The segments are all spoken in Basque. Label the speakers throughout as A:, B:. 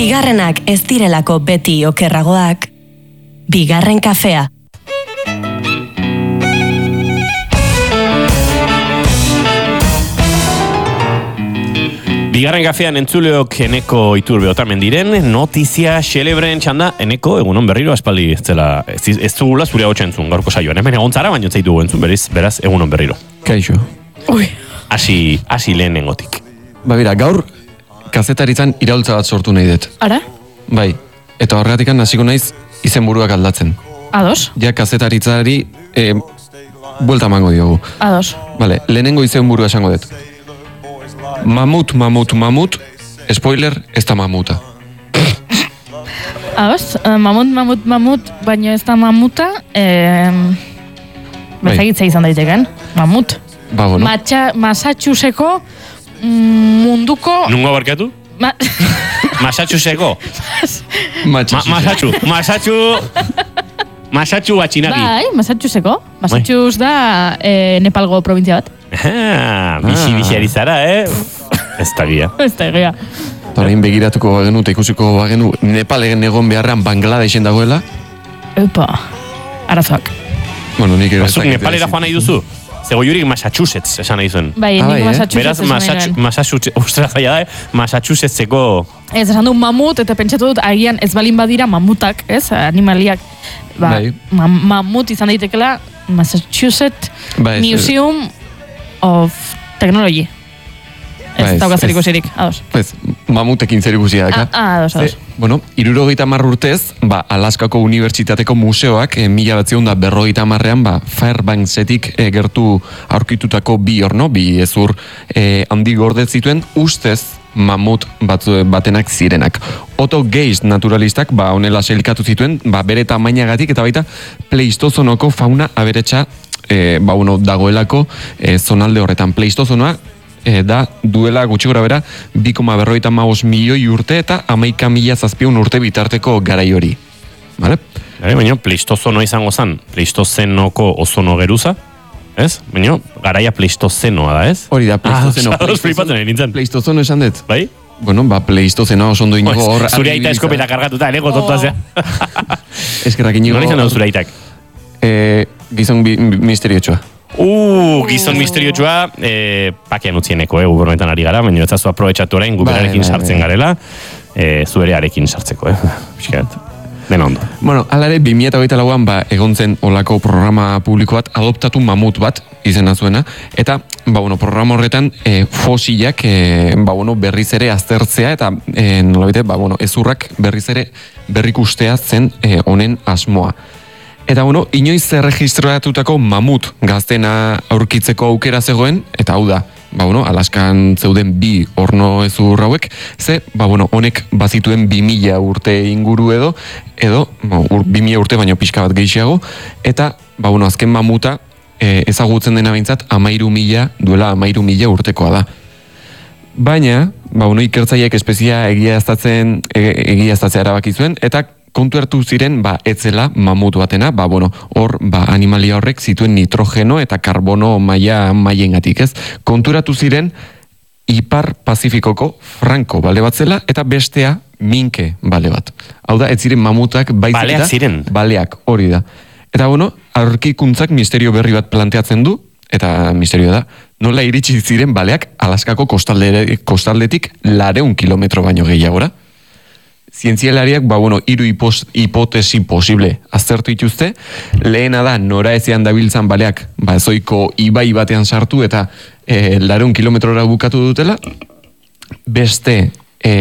A: Bigarrenak ez direlako beti okerragoak. Bigarren kafea.
B: Bigarren kafean entzuleok Eneko Iturbe Otamendiren notizia xelebreen txanda. Eneko, egunon berriro aspaldi ez dugula zure hau txentzun gaurko saioan. Hemen egon zara, baino zaitugu entzun beraz egunon berriro.
C: Kaixo.
A: Ui.
B: Asi lehenengotik.
C: Ba bera, gaur kazetaritzan iraultza bat sortu nahi dut.
A: Ara?
C: Bai, eta horregatik hasiko naiz izenburuak aldatzen.
A: Ados?
C: Ja kazetaritzari buelta emango diogu.
A: Ados.
C: Vale, lehenengo izenburua esango dut. Mamut, spoiler, ez da mamuta.
D: Ados, mamut, baina ez da mamuta, bezagitza izan daiteken, mamut.
C: Ba, bueno.
D: Massachusettseko munduko...
B: Nungo barkatu? Massachusettseko? Massachu batxinagi.
D: Bai, Massachusettseko. Massachusetts da Nepalgo provintzia bat.
B: Bixi ari zara, Ez da gia.
C: Horain begiratuko bagenu, eta ikusiko bagenu, Nepalen egon beharrean Bangladeshen dagoela.
D: Epa, arazoak.
C: Bueno, nik ere...
B: Bazuk Nepalera joan nahi duzu? Zego jurik Massachusetts esan nahi zuen.
D: Bai, nik Massachusetts
B: Beraz, Massachusettseko...
D: Ez, esan du mamut, eta pentsatu dut, agian ez balin badira mamutak, ez, animaliak.
C: Bai.
D: Mamut izan daitekela Massachusetts Museum of Technology. Ez daukazer ikusirik, ados.
C: Ez, mamutekin zer ikusia daka.
D: Ados.
C: Bueno, 70 urtez, Alaskako Unibertsitateko museoak 1950ean, Fairbanksetik gertu aurkitutako bi ezur handi gorde zituen, ustez mamut batenak zirenak. Otto Geist naturalistak honela sailkatu zituen, bere tamainagatik eta baita Pleistozonoko fauna aberetsa dagoelako zonalde horretan. Pleistozonoa da duela gutxi gora bera 2,55 milioi urte eta 11.000 urte bitarteko garai hori. Vale?
B: Baina Pleistozono izango zen, Pleistozenoko ozono geruza, ez? Baina garaia Pleistozenoa da, ez?
C: Hori da, Pleistozeno. Pleistozono esan dut?
B: Bai?
C: Bueno, Pleistozenoa oso ondo inigo hor...
B: Zure aita eskopeta kargatuta, eneko tontuazea.
C: Eskerrak inigo...
B: Nola izan dut zure aitak?
C: Gizon misteriotxoa.
B: Gizon misteriotsua, pakean utzieneko, gubernetan ari gara, baina ez zazu aprobetxatu orain, guberarekin sartzen garela, zuerearekin sartzeko, Piskat, dena ondo.
C: Bueno, alare, 2008an egon zen olako programa publiko bat, adoptatu mamut bat, izena zuena, eta, programa horretan, fosilak, berriz ere aztertzea, eta, nolabite, ezurrak berriz ere berrikustea zen honen asmoa. Eta inoiz erregistratutako mamut gaztena aurkitzeko aukera zegoen, eta hau da, Alaskan zeuden bi orno ezur hauek, honek bazituen 2000 urte inguru edo 2000 urte baino pixka bat gehiago, eta, azken mamuta ezagutzen dena behintzat 13.000 duela 13.000 urtekoa da. Baina, ikertzaileek espezia egiaztatzea erabaki zuen, eta kontu hartu ziren, etzela mamut batena, hor, animalia horrek zituen nitrogeno eta karbono maiengatik, ez? Konturatu ziren, Ipar Pazifikoko franko bale bat zela, eta bestea minke bale bat. Hau da, ez ziren mamutak baizik eta...
B: Baleak ziren?
C: Baleak, hori da. Eta, aurkikuntzak misterio berri bat planteatzen du, eta misterio da, nola iritsi ziren baleak Alaskako kostaldetik 200 kilometro baino gehiagora. Zientzialariak, hiru hipotesi posible aztertu dituzte. Lehena da, nora ezean dabiltzan baleak, zoiko ibai batean sartu eta 200 kilometrora bukatu dutela. Beste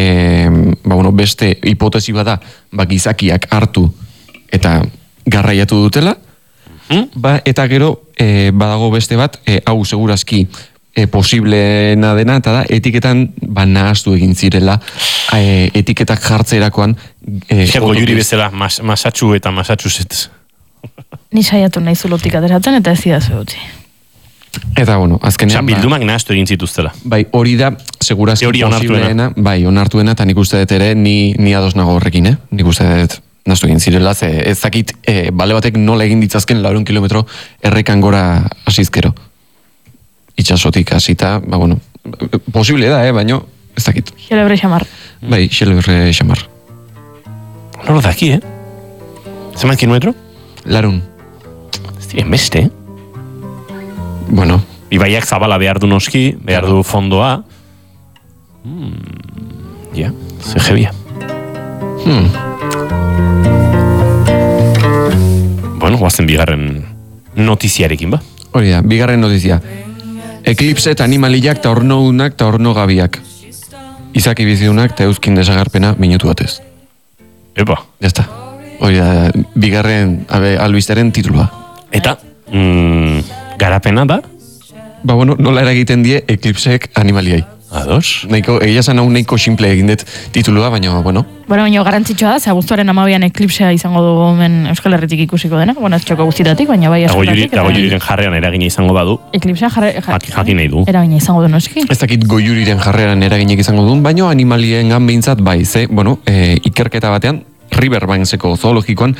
C: hipotesi bada, gizakiak hartu eta garraiatu dutela. Eta gero, badago beste bat, hau segurazki posiblena dena, eta da, etiketan nahaztu egin zirela, etiketak jartzerakoan...
B: Jergo juri bezala, Massachu eta Massachusetts.
D: Ni saiatu nahi zulotik ateratzen, eta ez zidazu utzi.
C: Eta, azkenean...
B: Bildumak nahaztu egin zituztela.
C: Bai, hori da, segurazki posibleena, onartuena, eta nik uste dut ere, ni ados nago horrekin, nik uste dut nahaztu egin zirela, ez dakit, bale batek nola egin ditzazken 200 kilometro errekan gora asizkero. Itxasotik hasita, posible da, baino ez dakit.
D: Xelebre xamar.
C: Bai, xelebre xamar.
B: Nor daki, Zenbat kilometro?
C: Larun.
B: Ez diren beste,
C: Bueno,
B: Ibaiak zabala behar du noski, behar du fondoa. Ja, ze jebia. Bueno, guazen bigarren notiziarekin, ba?
C: hori da, bigarren notizia. Eklipse eta animaliak eta ornodunak eta ornogabiak. Izaki bizidunak eta euskin desagarpena minutu batez.
B: Epa.
C: Jazta. Hori da, bigarren albisteren titulua.
B: Eta, garapena da?
C: Ba, bueno, nola eragiten die eklipseek animaliai.
B: Ados?
C: Egia zan hau nahiko simple egin dut titulua, baina, bueno.
D: Bueno, baina garrantzitsua da, ze abuztuaren 12an eklipsea izango dugu hemen Euskal Herritik ikusiko dena. Bueno, ez txoko guztitatik, baina bai askotatik.
B: Dago juriren jarrean eragina izango badu.
D: Eklipsea
B: jakin nahi du.
D: eragina izango du noski.
C: Ez dakit goiuriren jarreran eraginek izango duen, baina animaliengan behintzat bai, ze, bueno, ikerketa batean, Riverbankseko zoologikoan,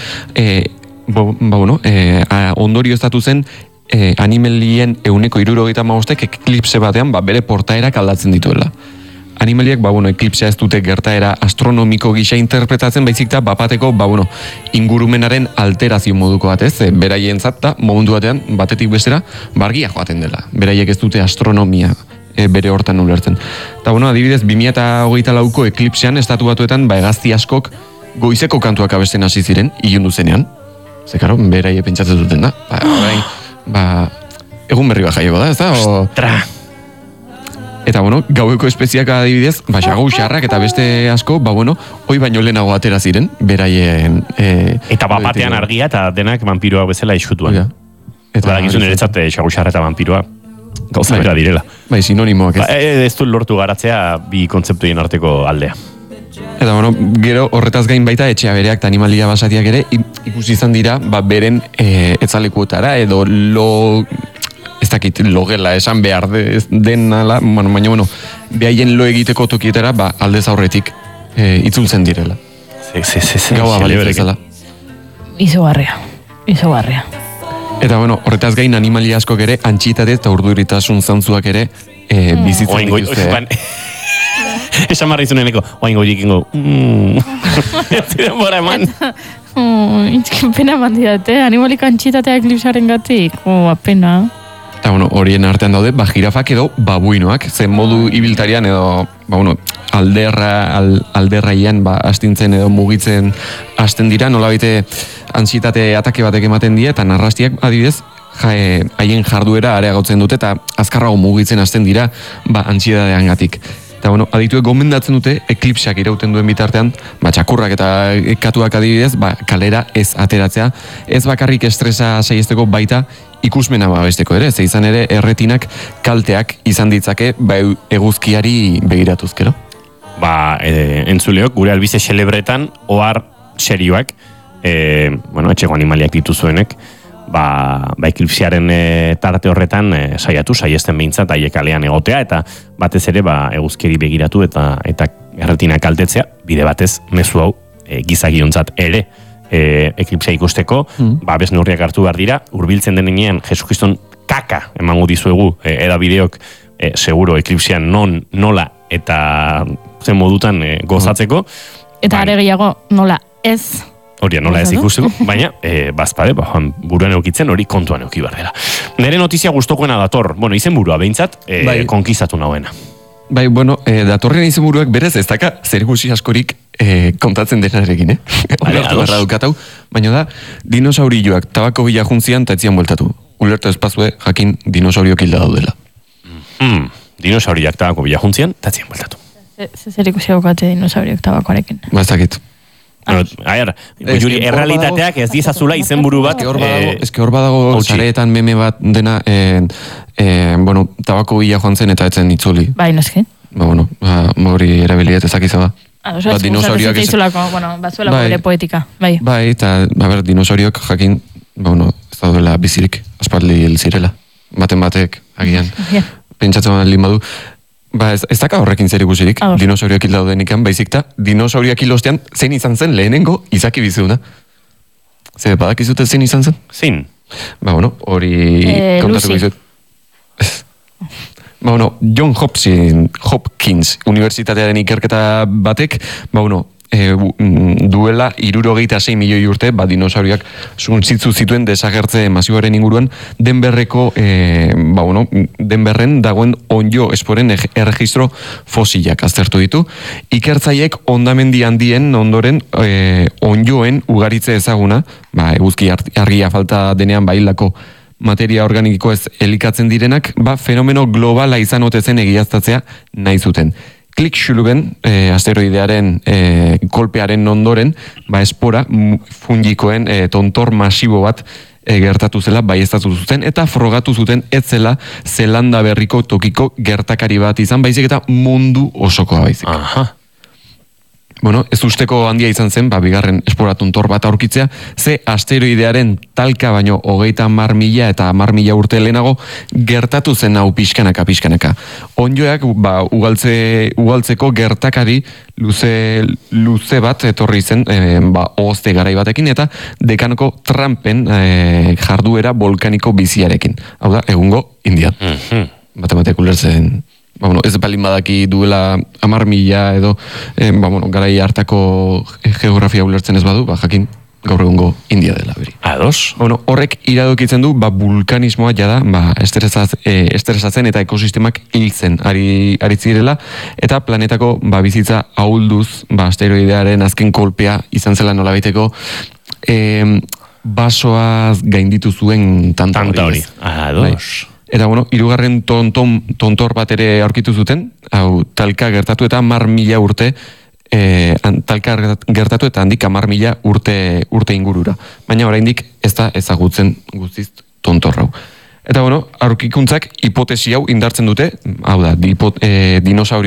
C: ondorio estatu zen, animalien 175 eklipse batean bere portaerak aldatzen dituela. Animaliak, eklipsea ez dute gertaera astronomiko gisa interpretatzen, baizik da, bapateko, ingurumenaren alterazio moduko bat, ez? Beraien zatta, momentu batean, batetik bestera, bargia joaten dela. Beraiek ez dute astronomia bere hortan ulertzen. Eta, adibidez, 2024ko eklipsean, estatu batuetan, hegazti askok goizeko kantuak abesten hasi ziren, ilundu zenean. Ze, karo, beraie pentsatzen duten da. Egun berri bat jaiego da, ez da?
B: Tra!
C: Eta, gaueko espeziak adibidez, xagau xarrak eta beste asko, hoi baino lehenago atera ziren, beraien...
B: Eta batean argia eta denak vampiroak bezala isutuan. Eta badakizun eretzat xagau xarra eta vampiroa gauza bera direla.
C: Bai, sinonimoak ez.
B: Ez du lortu garatzea bi kontzeptuien arteko aldea.
C: Eta, gero horretaz gain baita etxea bereak eta animalia basatiak ere ikusi izan dira, beren etzalekuetara edo ez dakit logela esan behar den ala, baina, behaien lo egiteko tokietara, aldez aurretik itzultzen direla. Gaua balitzezela.
D: Izugarria.
C: Eta, horretaz gain animalia askok ere, antxitate eta urduritasun zantzuak ere bizitzen dituzte. Esan marra izuneneko, oaingo jikingo. Ez ziren bora eman.
D: Itzken pena mandidate, animalik antxitatea eklipsaren gatik. Apena.
C: Eta, horien artean daude, jirafak edo babuinoak, zen modu ibiltarian edo, alderraian, astintzen edo mugitzen hasten dira, nolabite antxitate atake batek ematen die, eta narrastiak, adibidez, haien jarduera areagotzen dute, eta azkarrago mugitzen hasten dira, antxitatean gatik. Eta, adituek gomendatzen dute, eklipseak irauten duen bitartean, txakurrak eta katuak adibidez, kalera ez ateratzea, ez bakarrik estresa saiesteko baita ikusmena besteko ere, ze izan ere erretinak kalteak izan ditzake, eguzkiari begiratuzkero.
B: Entzuleok, gure albize xelebretan, ohar serioak, etxeko animaliak dituzuenek, eklipsiaren tarte horretan saiatu, saiesten behintzat haiek alean egotea, eta batez ere eguzkiari begiratu eta erretina kaltetzea, bide batez, mezu hau gizagiontzat ere eklipsia ikusteko, bez neurriak hartu behar dira, hurbiltzen denean Jesukriston kaka emango dizuegu edabideok seguro eklipsian nola eta zen modutan gozatzeko.
D: Eta are gehiago nola ez.
B: Hori, nola ez ikusteko, baina, bazpade, buruan eukitzen hori kontuan euki behar dela. Nere notizia gustokoena dator, izen burua behintzat, konkizatu nahuena.
C: Datorren izen buruak berez ez daka zer ikusi askorik kontatzen denarekin, baina da, dinosaurioak tabako bila juntzian eta etzian bueltatu. Ulertu espazue, jakin dinosauriok hilda daudela.
B: Dinosauriak tabako bila juntzian eta etzian bueltatu.
D: Zer ikusi haukate dinosauriok tabakoarekin?
C: Bazakit.
B: Errealitateak ez dizazula izenburu bat.
C: Eske hor badago sareetan meme bat dena tabako bila joan zen eta etzen itzuli.
D: Bai, noski.
C: Hori erabiliet ezakizaba.
D: Dinosaurioak batzuela bere poetika. Bai,
C: eta dinosaurioak jakin ez daudela bizirik aspaldi hil zirela. Batek agian. Pentsatzen baldin badu. Ez daka horrekin zer ikusirik, dinosaurioak hil daudenikan, baizik da, dinosaurioak hil ostean, zein izan zen lehenengo izaki bizuna. Zer, badakizute zein izan zen?
B: Zein?
C: Hori kontatuko izut. John Hopkins Unibertsitatearen ikerketa batek, duela 76 milioi urte, dinosauriak suntzitzu zituen desagertze masiboaren inguruan, Denberren dagoen onjo esporen erregistro fosilak aztertu ditu. Ikertzaiek hondamendi handien ondoren onjoen ugaritze ezaguna, eguzki argia falta denean hildako materia organiko ez elikatzen direnak, fenomeno globala izan ote zen egiaztatzea nahi zuten. Klikxuluben, asteroidearen kolpearen ondoren, espora fungikoen tontor masibo bat gertatu zela baieztatu zuten eta frogatu zuten ez zela Zelanda berriko tokiko gertakari bat izan, baizik eta mundu osokoa baizik.
B: Aha.
C: Ez usteko handia izan zen, bigarren espora tontor bat aurkitzea, ze asteroidearen talka baino 30.000 eta 10.000 urte lehenago gertatu zen hau pixkanaka. Onjoak ugaltzeko gertakari luze bat etorri zen ohozte garai batekin eta dekanoko Trumpen jarduera volkaniko biziarekin. Hau da, egungo Indian. Matematik ulertzen... ez balin badaki duela 10.000 edo garai hartako geografia ulertzen ez badu, jakin gaur egungo India dela beri.
B: Ados?
C: Horrek iradokitzen du, vulkanismoa jada, estresatzen eta ekosistemak hiltzen ari zirela, eta planetako bizitza ahulduz, asteroidearen azken kolpea izan zela nolabaiteko basoaz gainditu zuen tanta hori.
B: Ados.
C: Eta, hirugarren tontor bat ere aurkitu zuten, hau, talka gertatu eta 10.000 urte, talka gertatu eta handik 10.000 urte ingurura. Baina oraindik ez da ezagutzen guztiz tontor hau. Eta, aurkikuntzak hipotesi hau indartzen dute, hau da, dinosauri